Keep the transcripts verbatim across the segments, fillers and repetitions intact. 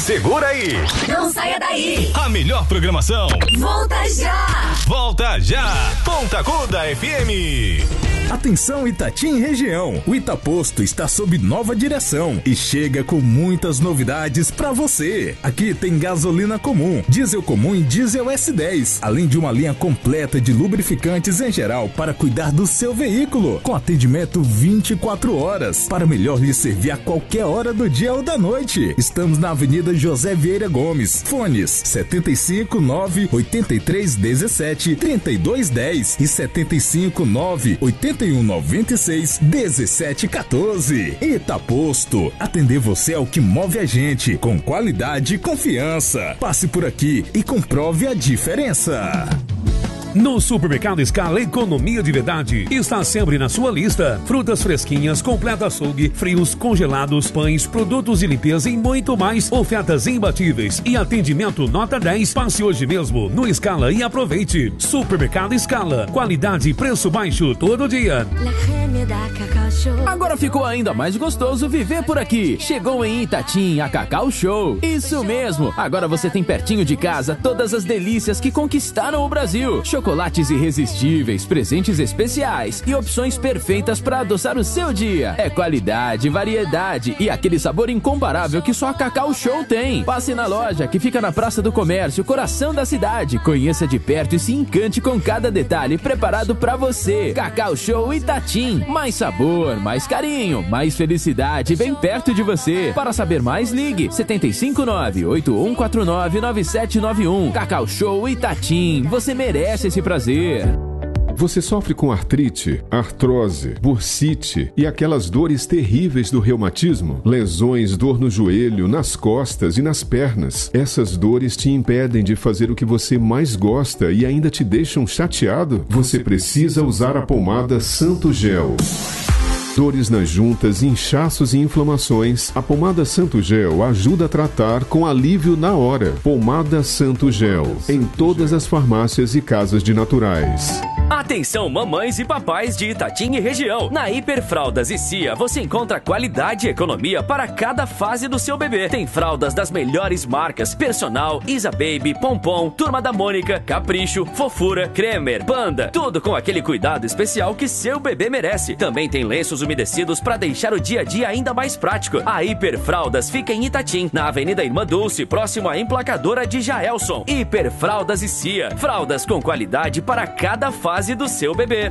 Segura aí. Não saia daí. A melhor programação. Volta já. Volta já. Ponta Aguda F M. Atenção Itatim região, o Itaposto está sob nova direção e chega com muitas novidades para você. Aqui tem gasolina comum, diesel comum e diesel S dez, além de uma linha completa de lubrificantes em geral para cuidar do seu veículo, com atendimento vinte e quatro horas, para melhor lhe servir a qualquer hora do dia ou da noite. Estamos na Avenida José Vieira Gomes, fones setenta e cinco, nove, oitenta e três, dezessete, trinta e dois, dez e setenta e cinco, nove, oitenta e um, noventa e seis, dezessete, quatorze. Itaposto, atender você é o que move a gente, com qualidade e confiança. Passe por aqui e comprove a diferença. No Supermercado Scala, economia de verdade está sempre na sua lista. Frutas fresquinhas, completo açougue, frios, congelados, pães, produtos de limpeza e muito mais. Ofertas imbatíveis e atendimento nota dez. Passe hoje mesmo no Scala e aproveite. Supermercado Scala, qualidade e preço baixo todo dia. Agora ficou ainda mais gostoso viver por aqui. Chegou em Itatim a Cacau Show. Isso mesmo, agora você tem pertinho de casa todas as delícias que conquistaram o Brasil. Chocolates irresistíveis, presentes especiais e opções perfeitas para adoçar o seu dia. É qualidade, variedade e aquele sabor incomparável que só a Cacau Show tem. Passe na loja que fica na Praça do Comércio, coração da cidade. Conheça de perto e se encante com cada detalhe preparado para você. Cacau Show Itatim. Mais sabor, mais carinho, mais felicidade bem perto de você. Para saber mais, ligue sete cinco nove, oito um quatro nove, nove sete nove um. Cacau Show Itatim. Você merece esse prazer. Você sofre com artrite, artrose, bursite e aquelas dores terríveis do reumatismo? Lesões, dor no joelho, nas costas e nas pernas. Essas dores te impedem de fazer o que você mais gosta e ainda te deixam chateado? Você precisa usar a pomada Santo Gel. Dores nas juntas, inchaços e inflamações, a pomada Santo Gel ajuda a tratar com alívio na hora. Pomada Santo Gel, em todas as farmácias e casas de naturais. Atenção mamães e papais de Itatim e região. Na Hiperfraldas e Cia você encontra qualidade e economia para cada fase do seu bebê. Tem fraldas das melhores marcas: Personal, Isa Baby, Pompom, Turma da Mônica, Capricho, Fofura, Cremer, Panda. Tudo com aquele cuidado especial que seu bebê merece. Também tem lenços umedecidos para deixar o dia a dia ainda mais prático. A Hiperfraldas fica em Itatim, na Avenida Irmã Dulce, próximo à emplacadora de Jaelson. Hiperfraldas e Cia. Fraldas com qualidade para cada fase do seu bebê.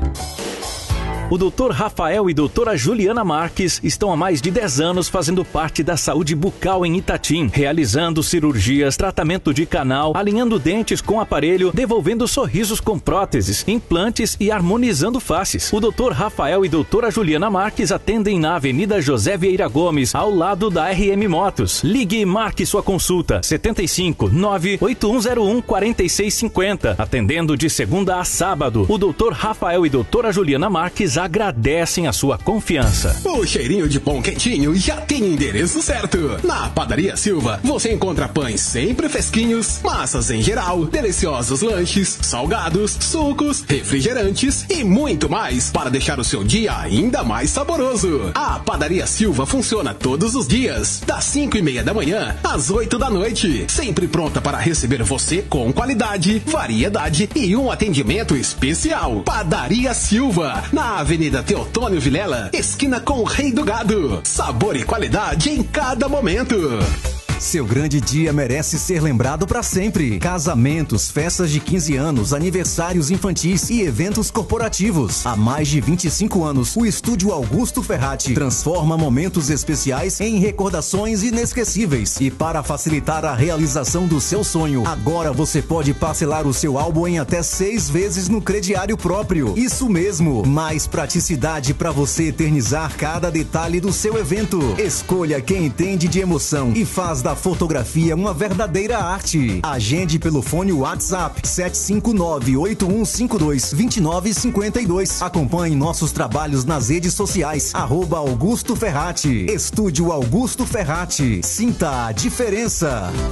O doutor Rafael e doutora Juliana Marques estão há mais de dez anos fazendo parte da saúde bucal em Itatim, realizando cirurgias, tratamento de canal, alinhando dentes com aparelho, devolvendo sorrisos com próteses, implantes e harmonizando faces. O doutor Rafael e doutora Juliana Marques atendem na Avenida José Vieira Gomes, ao lado da R M Motos. Ligue e marque sua consulta. sete cinco, nove, oito um zero um, quatro seis cinco zero. Atendendo de segunda a sábado. O doutor Rafael e doutora Juliana Marques agradecem a sua confiança. O cheirinho de pão quentinho já tem endereço certo. Na Padaria Silva, você encontra pães sempre fresquinhos, massas em geral, deliciosos lanches, salgados, sucos, refrigerantes e muito mais para deixar o seu dia ainda mais saboroso. A Padaria Silva funciona todos os dias, das cinco e meia da manhã às oito da noite, sempre pronta para receber você com qualidade, variedade e um atendimento especial. Padaria Silva, na Avenida Teotônio Vilela, esquina com o Rei do Gado. Sabor e qualidade em cada momento. Seu grande dia merece ser lembrado para sempre. Casamentos, festas de quinze anos, aniversários infantis e eventos corporativos. Há mais de vinte e cinco anos, o Estúdio Augusto Ferrati transforma momentos especiais em recordações inesquecíveis. E para facilitar a realização do seu sonho, agora você pode parcelar o seu álbum em até seis vezes no crediário próprio. Isso mesmo, mais praticidade para você eternizar cada detalhe do seu evento. Escolha quem entende de emoção e faz da fotografia uma verdadeira arte. Agende pelo fone WhatsApp sete cinco nove, oito um cinco dois, dois nove cinco dois. Acompanhe nossos trabalhos nas redes sociais. Arroba Augusto Ferrati. Estúdio Augusto Ferrati. Sinta a diferença.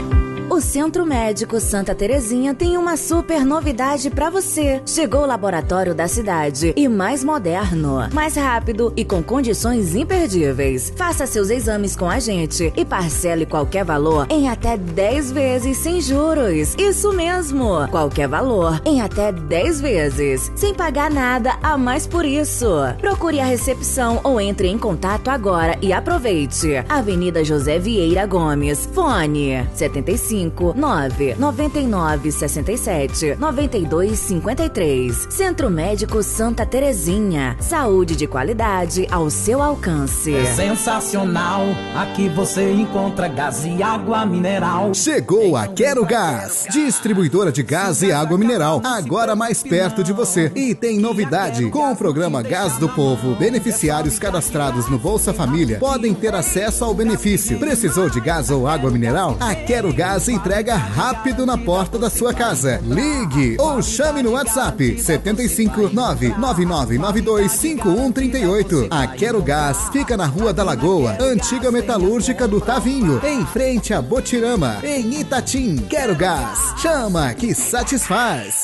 O Centro Médico Santa Terezinha tem uma super novidade pra você. Chegou o laboratório da cidade e mais moderno, mais rápido e com condições imperdíveis. Faça seus exames com a gente e parcele qualquer valor em até dez vezes sem juros. Isso mesmo, qualquer valor em até dez vezes, sem pagar nada a mais por isso. Procure a recepção ou entre em contato agora e aproveite. Avenida José Vieira Gomes, fone setenta e cinco, nove, noventa e nove, sessenta e sete, noventa e dois, cinquenta e três. Centro Médico Santa Terezinha, saúde de qualidade ao seu alcance. É sensacional, aqui você encontra gás e água mineral. Chegou a Quero Gás, distribuidora de gás e água mineral, agora mais perto de você. E tem novidade, com o programa Gás do Povo, beneficiários cadastrados no Bolsa Família podem ter acesso ao benefício. Precisou de gás ou água mineral? A Quero Gás entrega rápido na porta da sua casa. Ligue ou chame no WhatsApp setenta e cinco, nove nove nove nove dois cinco um três oito. A Quero Gás fica na Rua da Lagoa, antiga metalúrgica do Tavinho, em frente a Botirama, em Itatim. Quero Gás, chama que satisfaz.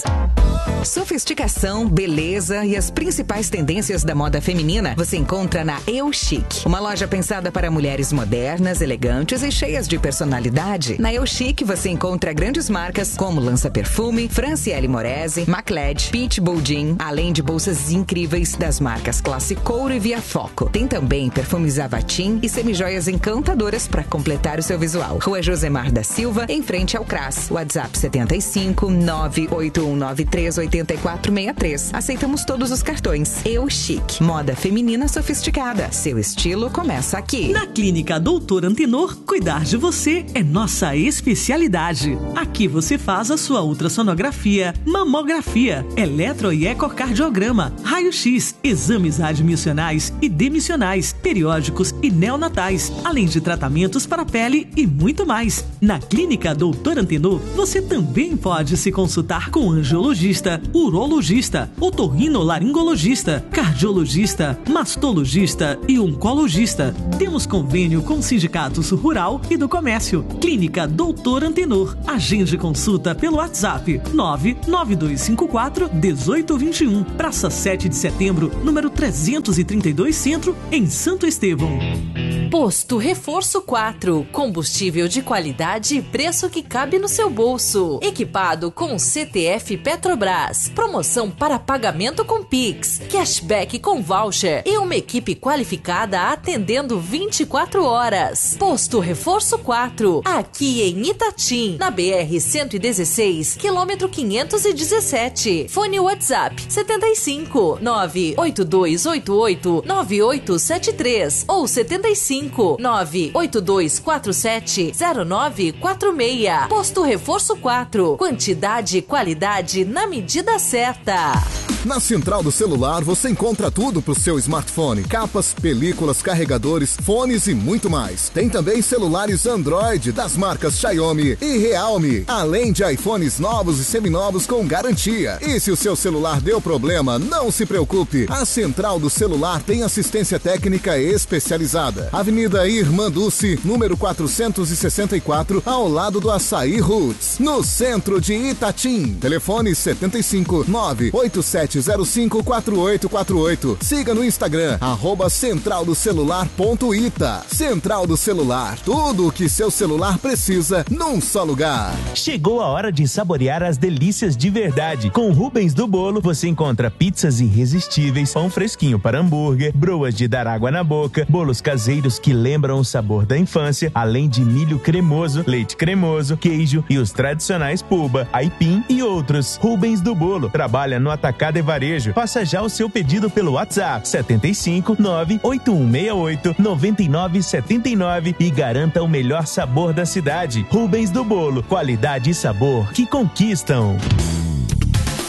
Sofisticação, beleza e as principais tendências da moda feminina você encontra na Eu Chic, uma loja pensada para mulheres modernas, elegantes e cheias de personalidade. Na Eu Chic você encontra grandes marcas como Lança Perfume, Franciele Morese, Macled, Pitbull Jean, além de bolsas incríveis das marcas Classe Couro e Via Foco. Tem também perfumes Avatim e semijoias encantadoras para completar o seu visual. Rua Josemar da Silva, em frente ao Cras. WhatsApp setenta e cinco, nove oito um nove três oito quatro seis três. Aceitamos todos os cartões. Eu Chic, moda feminina sofisticada. Seu estilo começa aqui. Na Clínica Doutor Antenor, cuidar de você é nossa especialidade. Aqui você faz a sua ultrassonografia, mamografia, eletro e ecocardiograma, raio-x, exames admissionais e demissionais, periódicos e neonatais, além de tratamentos para pele e muito mais. Na Clínica Doutor Antenor, você também pode se consultar com angiologista, urologista, otorrinolaringologista, cardiologista, mastologista e oncologista. Temos convênio com sindicatos Rural e do Comércio. Clínica Doutor Antenor. Agende consulta pelo WhatsApp nove nove dois cinco quatro um oito dois um. Praça sete de Setembro, número trezentos e trinta e dois, Centro, em Santo Estevão. Posto Reforço quatro. Combustível de qualidade e preço que cabe no seu bolso. Equipado com C T F Petrobras. Promoção para pagamento com Pix, cashback com voucher e uma equipe qualificada atendendo vinte e quatro horas. Posto Reforço quatro. Aqui em Itatim, na B R cento e dezesseis, quilômetro quinhentos e dezessete. Fone WhatsApp setenta e cinco, nove oito dois oito oito, nove oito sete três ou setenta e cinco, nove oito dois quatro sete, zero nove quatro seis. Posto Reforço quatro. Quantidade e qualidade na medida certa. Na Central do Celular você encontra tudo pro seu smartphone: capas, películas, carregadores, fones e muito mais. Tem também celulares Android das marcas Xiaomi e Realme, além de iPhones novos e seminovos com garantia. E se o seu celular deu problema, não se preocupe. A Central do Celular tem assistência técnica especializada. Avenida Irmã Dulce, número quatrocentos e sessenta e quatro, ao lado do Açaí Roots, no centro de Itatim. Telefone setenta e cinco, nove oito sete zero cinco quatro oito quatro oito. Siga no Instagram, arroba central do celular ponto ita. Central do Celular, tudo o que seu celular precisa num só lugar. Chegou a hora de saborear as delícias de verdade. Com Rubens do Bolo, você encontra pizzas irresistíveis, pão fresquinho para hambúrguer, broas de dar água na boca, bolos caseiros que lembram o sabor da infância, além de milho cremoso, leite cremoso, queijo e os tradicionais puba, aipim e outros. Rubens do Bolo trabalha no atacado e varejo. Faça já o seu pedido pelo WhatsApp setenta e cinco, nove oito um seis oito, nove nove sete nove e garanta o melhor sabor da cidade. Rubens do Bolo, qualidade e sabor que conquistam. A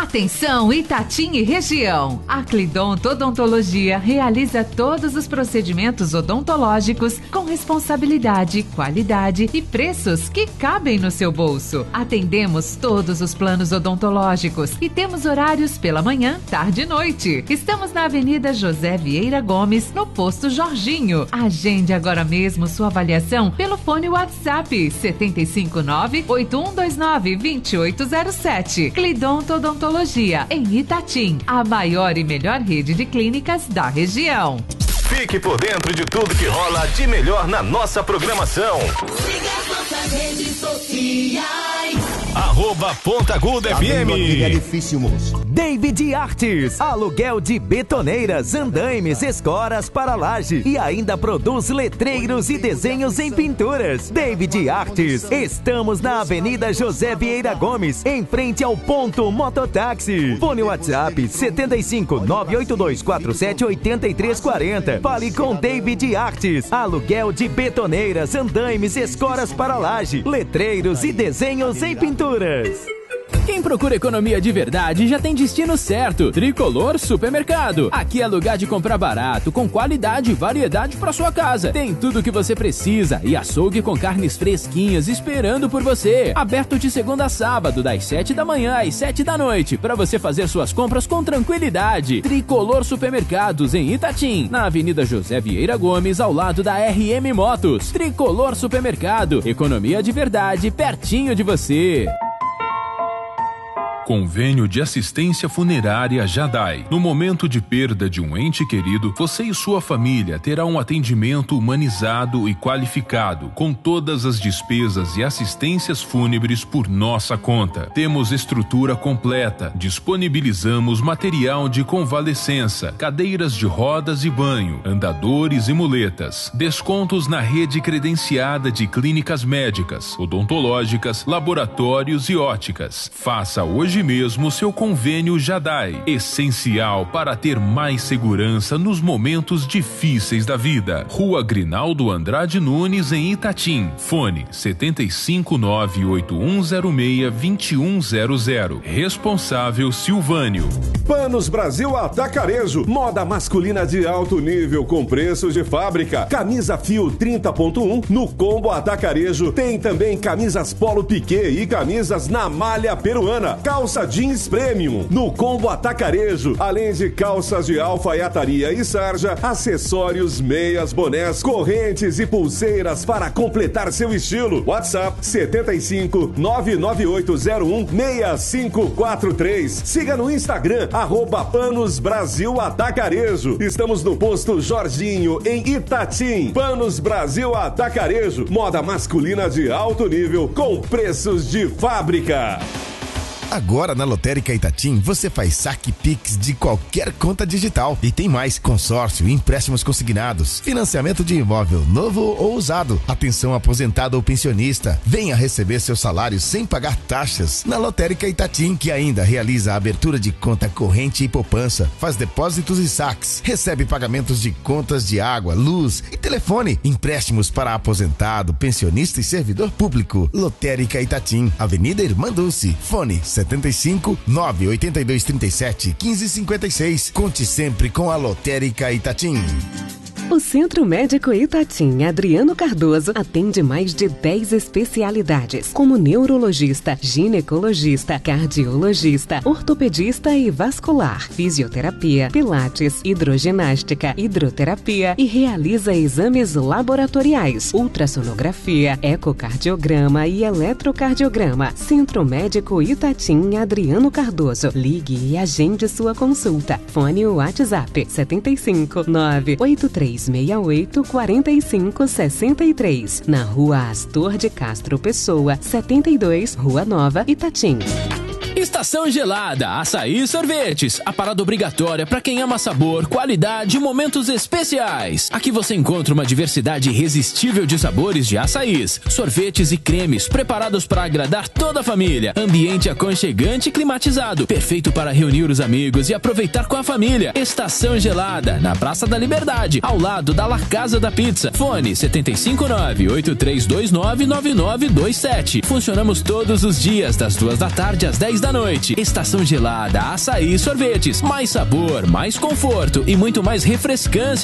Atenção, Itatim e região. A Clidonto Odontologia realiza todos os procedimentos odontológicos com responsabilidade, qualidade e preços que cabem no seu bolso. Atendemos todos os planos odontológicos e temos horários pela manhã, tarde e noite. Estamos na Avenida José Vieira Gomes, no posto Jorginho. Agende agora mesmo sua avaliação pelo fone WhatsApp sete cinco nove, oito um dois nove, dois oito zero sete. Clidonto Odontologia em Itatim, a maior e melhor rede de clínicas da região. Fique por dentro de tudo que rola de melhor na nossa programação. Siga as nossas redes sociais. Arroba Ponta Aguda F M. É difícil, moço. David Artes, aluguel de betoneiras, andaimes, escoras para laje e ainda produz letreiros e desenhos em pinturas. David Artes, estamos na Avenida José Vieira Gomes, em frente ao ponto Mototáxi. Fone WhatsApp setenta e cinco, nove oito dois quatro sete, oito três quatro zero. Fale com David Artes, aluguel de betoneiras, andaimes, escoras para laje, letreiros e desenhos em pinturas. Quem procura economia de verdade já tem destino certo. Tricolor Supermercado. Aqui é lugar de comprar barato, com qualidade e variedade para sua casa. Tem tudo o que você precisa e açougue com carnes fresquinhas esperando por você. Aberto de segunda a sábado, das sete da manhã às sete da noite, para você fazer suas compras com tranquilidade. Tricolor Supermercados em Itatim, na Avenida José Vieira Gomes, ao lado da R M Motos. Tricolor Supermercado. Economia de verdade, pertinho de você. Convênio de Assistência Funerária Jadai. No momento de perda de um ente querido, você e sua família terão um atendimento humanizado e qualificado, com todas as despesas e assistências fúnebres por nossa conta. Temos estrutura completa, disponibilizamos material de convalescença, cadeiras de rodas e banho, andadores e muletas, descontos na rede credenciada de clínicas médicas, odontológicas, laboratórios e óticas. Faça hoje mesmo seu convênio Jadai, essencial para ter mais segurança nos momentos difíceis da vida. Rua Grinaldo Andrade Nunes, em Itatim. Fone setenta e cinco, nove oito um zero seis, dois um zero zero. Responsável Silvânio. Panos Brasil Atacarejo, moda masculina de alto nível com preços de fábrica. Camisa fio trinta ponto um no combo Atacarejo. Tem também camisas polo piquê e camisas na malha peruana. Calça jeans premium no combo Atacarejo, além de calças de alfaiataria e sarja, acessórios, meias, bonés, correntes e pulseiras para completar seu estilo. WhatsApp setenta e cinco, nove nove oito zero um, seis cinco quatro três. Siga no Instagram, arroba Panos Brasil Atacarejo. Estamos no posto Jorginho, em Itatim. Panos Brasil Atacarejo, moda masculina de alto nível com preços de fábrica. Agora na Lotérica Itatim você faz saque Pix de qualquer conta digital. E tem mais: consórcio, empréstimos consignados, financiamento de imóvel novo ou usado. Atenção aposentado ou pensionista, venha receber seu salário sem pagar taxas na Lotérica Itatim, que ainda realiza a abertura de conta corrente e poupança, faz depósitos e saques, recebe pagamentos de contas de água, luz e telefone, empréstimos para aposentado, pensionista e servidor público. Lotérica Itatim, Avenida Irmã Dulce, fone setenta e cinco, nove oito dois, trinta e sete, quinze cinquenta e seis. Conte sempre com a Lotérica Itatim. O Centro Médico Itatim Adriano Cardoso atende mais de dez especialidades, como neurologista, ginecologista, cardiologista, ortopedista e vascular, fisioterapia, pilates, hidroginástica, hidroterapia e realiza exames laboratoriais, ultrassonografia, ecocardiograma e eletrocardiograma. Centro Médico Itatim Adriano Cardoso. Ligue e agende sua consulta. Fone o WhatsApp setenta e cinco, nove oito três seis oito, quatro cinco seis três, na Rua Astor de Castro Pessoa, setenta e dois, Rua Nova, Itatim. Estação Gelada, Açaí e Sorvetes. A parada obrigatória para quem ama sabor, qualidade e momentos especiais. Aqui você encontra uma diversidade irresistível de sabores de açaís, sorvetes e cremes preparados para agradar toda a família. Ambiente aconchegante e climatizado, perfeito para reunir os amigos e aproveitar com a família. Estação Gelada, na Praça da Liberdade, ao lado da La Casa da Pizza. Fone setenta e cinco, nove oito três dois nove, nove nove dois sete. Funcionamos todos os dias, das duas da tarde às dez da noite. Estação gelada, açaí e sorvetes. Mais sabor, mais conforto e muito mais refrescância